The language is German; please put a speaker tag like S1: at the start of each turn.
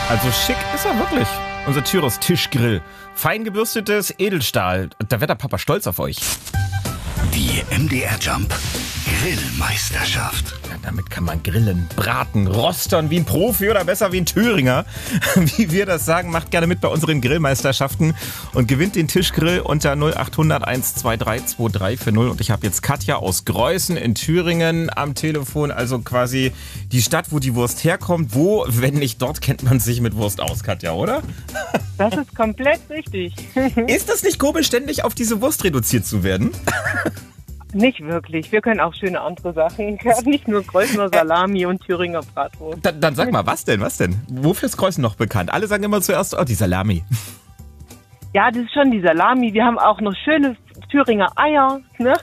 S1: Also schick ist er wirklich. Unser Tyros Tischgrill. Fein gebürstetes Edelstahl. Da wird der Papa stolz auf euch.
S2: Die MDR Jump Grillmeisterschaft.
S1: Ja, damit kann man grillen, braten, rostern wie ein Profi oder besser wie ein Thüringer. Wie wir das sagen, macht gerne mit bei unseren Grillmeisterschaften und gewinnt den Tischgrill unter 0800 123 2340. Und ich habe jetzt Katja aus Greußen in Thüringen am Telefon, also quasi die Stadt, wo die Wurst herkommt. Wo, wenn nicht dort, kennt man sich mit Wurst aus, Katja, oder?
S3: Das ist komplett richtig.
S1: Ist das nicht komisch, ständig auf diese Wurst reduziert zu werden?
S3: Nicht wirklich. Wir können auch schöne andere Sachen. Nicht nur Greußener Salami und Thüringer Bratwurst.
S1: Dann sag mal, was denn? Wofür ist Greußen noch bekannt? Alle sagen immer zuerst, oh, die Salami.
S3: Ja, das ist schon die Salami. Wir haben auch noch schöne Thüringer Eier. Ne?